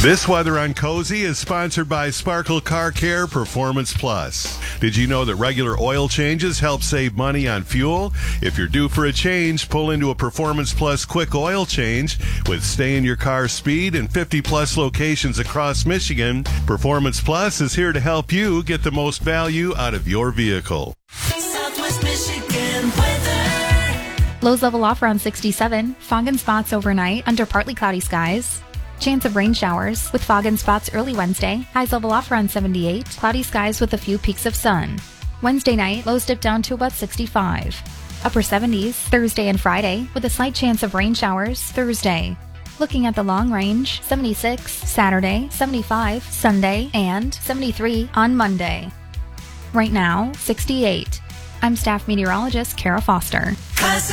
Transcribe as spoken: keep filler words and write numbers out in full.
This weather on Cozy is sponsored by Sparkle Car Care Performance Plus. Did you know that regular oil changes help save money on fuel? If you're due for a change, pull into a Performance Plus quick oil change. With stay in your car speed and fifty plus locations across Michigan, Performance Plus is here to help you get the most value out of your vehicle. Southwest Michigan weather. Lows level off around sixty-seven. Fog and spots overnight under partly cloudy skies. Chance of rain showers with fog and spots early Wednesday. Highs level off around seventy-eight. Cloudy skies with a few peaks of sun. Wednesday night, lows dip down to about sixty-five. Upper seventies Thursday and Friday with a slight chance of rain showers Thursday. Looking at the long range, seventy-six Saturday, seventy-five Sunday, and seventy-three on Monday. Right now, sixty-eight. I'm staff meteorologist Kara Foster. Cause